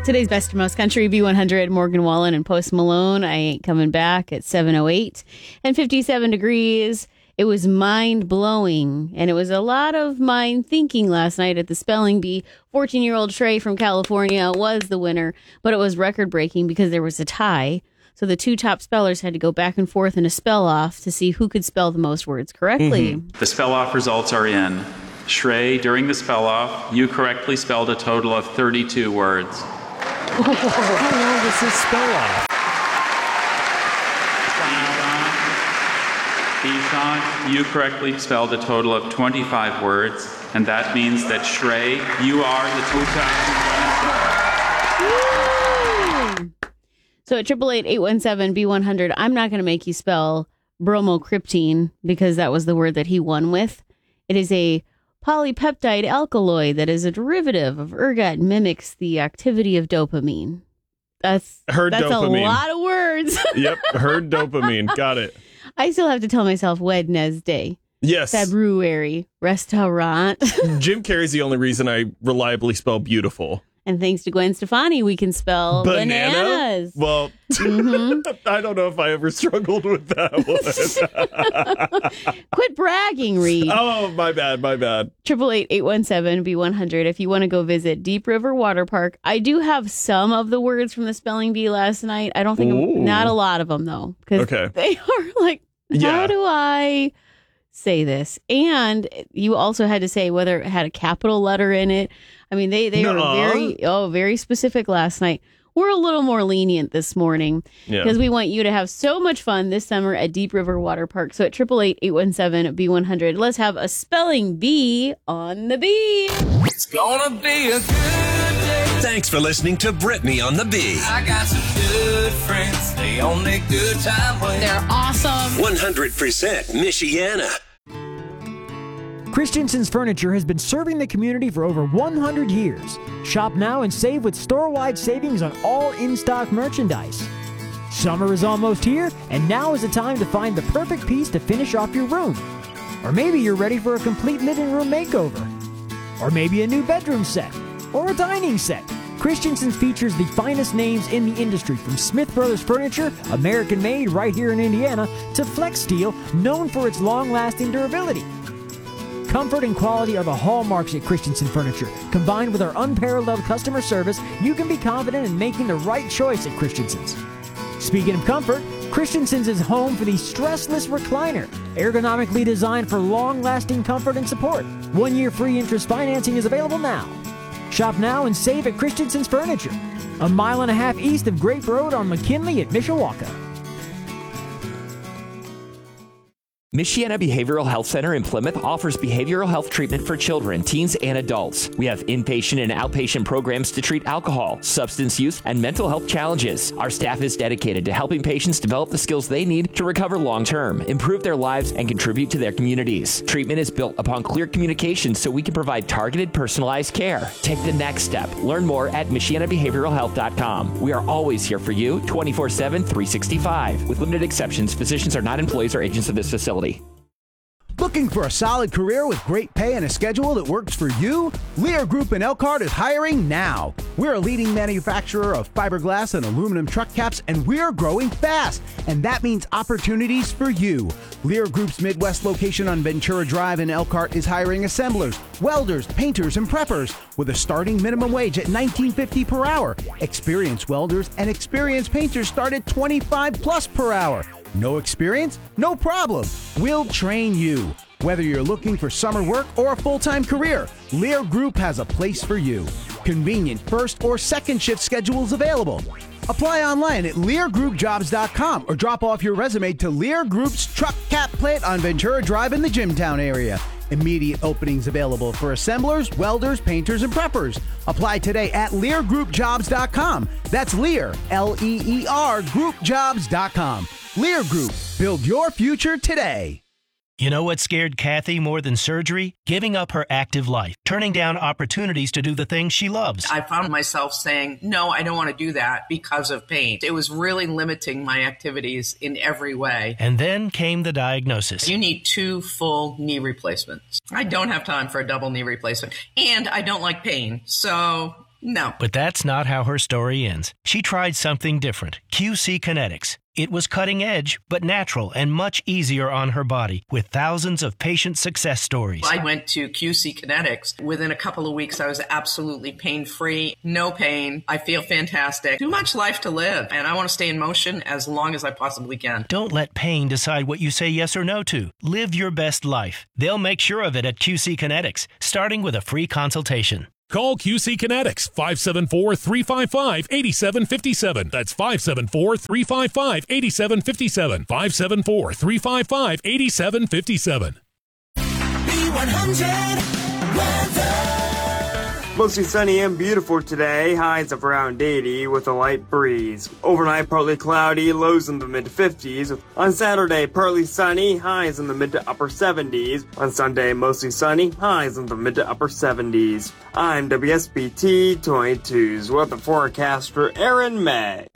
Today's Best of Most Country, B100, Morgan Wallen and Post Malone. I Ain't Coming Back at 7:08 and 57 degrees. It was mind-blowing, and it was a lot of mind thinking last night at the spelling bee. 14-year-old Trey from California was the winner, but it was record-breaking because there was a tie. So the two top spellers had to go back and forth in a spell-off to see who could spell the most words correctly. Mm-hmm. The spell-off results are in. Shrey, during the spell-off, you correctly spelled a total of 32 words. How long is this spell-off? Eshan, you correctly spelled a total of 25 words, and that means that Shrey, you are the two-time. So at 888-817-B100, I'm not going to make you spell bromocryptine because that was the word that he won with. It is a polypeptide alkaloid that is a derivative of ergot and mimics the activity of dopamine. That's dopamine. A lot of words. Yep, heard dopamine. Got it. I still have to tell myself Wednesday. Yes. February. Restaurant. Jim Carrey's the only reason I reliably spell beautiful. And thanks to Gwen Stefani, we can spell bananas. Well, I don't know if I ever struggled with that one. Quit bragging, Reed. Oh, my bad. 888-817-B100. If you want to go visit Deep River Water Park, I do have some of the words from the spelling bee last night. I don't think not a lot of them though, because they are like, how do I say this? And you also had to say whether it had a capital letter in it. I mean, they were very specific last night. We're a little more lenient this morning because we want you to have so much fun this summer at Deep River Water Park. So at 888-817-B100, let's have a spelling bee on the bee. It's gonna be a good day. Thanks for listening to Brittany on the Bee. I got some good friends. They on their good time way. They're awesome. 100% Michiana. Christensen's Furniture has been serving the community for over 100 years. Shop now and save with store-wide savings on all in-stock merchandise. Summer is almost here, and now is the time to find the perfect piece to finish off your room. Or maybe you're ready for a complete living room makeover. Or maybe a new bedroom set. Or a dining set. Christensen's features the finest names in the industry, from Smith Brothers Furniture, American-made right here in Indiana, to Flex Steel, known for its long-lasting durability. Comfort and quality are the hallmarks at Christensen Furniture. Combined with our unparalleled customer service, you can be confident in making the right choice at Christensen's. Speaking of comfort, Christensen's is home for the stressless recliner, ergonomically designed for long-lasting comfort and support. 1 year free interest financing is available now. Shop now and save at Christensen's Furniture, 1.5 miles east of Grape Road on McKinley at Mishawaka. Michiana Behavioral Health Center in Plymouth offers behavioral health treatment for children, teens, and adults. We have inpatient and outpatient programs to treat alcohol, substance use, and mental health challenges. Our staff is dedicated to helping patients develop the skills they need to recover long-term, improve their lives, and contribute to their communities. Treatment is built upon clear communication so we can provide targeted, personalized care. Take the next step. Learn more at MichianaBehavioralHealth.com. We are always here for you, 24/7, 365. With limited exceptions, physicians are not employees or agents of this facility. Looking for a solid career with great pay and a schedule that works for you? Lear Group in Elkhart is hiring now. We're a leading manufacturer of fiberglass and aluminum truck caps, and we're growing fast. And that means opportunities for you. Lear Group's Midwest location on Ventura Drive in Elkhart is hiring assemblers, welders, painters, and preppers with a starting minimum wage at $19.50 per hour. Experienced welders and experienced painters start at $25+ per hour. No experience? No problem. We'll train you. Whether you're looking for summer work or a full-time career, Lear Group has a place for you. Convenient first or second shift schedules available. Apply online at LearGroupJobs.com or drop off your resume to Lear Group's truck cap plant on Ventura Drive in the Jimtown area. Immediate openings available for assemblers, welders, painters, and preppers. Apply today at LearGroupJobs.com. That's Lear, L-E-E-R, GroupJobs.com. Lear Group. Build your future today. You know what scared Kathy more than surgery? Giving up her active life, turning down opportunities to do the things she loves. I found myself saying, no, I don't want to do that because of pain. It was really limiting my activities in every way. And then came the diagnosis. You need 2 full knee replacements. I don't have time for a double knee replacement. And I don't like pain. So No. But that's not how her story ends. She tried something different. QC Kinetics. It was cutting edge, but natural and much easier on her body, with thousands of patient success stories. I went to QC Kinetics. Within a couple of weeks, I was absolutely pain-free, no pain. I feel fantastic. Too much life to live, and I want to stay in motion as long as I possibly can. Don't let pain decide what you say yes or no to. Live your best life. They'll make sure of it at QC Kinetics, starting with a free consultation. Call QC Kinetics, 574-355-8757. That's 574-355-8757. 574-355-8757. B100 weather. Mostly sunny and beautiful today, highs of around 80 with a light breeze. Overnight partly cloudy, lows in the mid-50s. On Saturday, partly sunny, highs in the mid to upper 70s. On Sunday, mostly sunny, highs in the mid to upper 70s. I'm WSBT 22's weather forecaster Aaron May.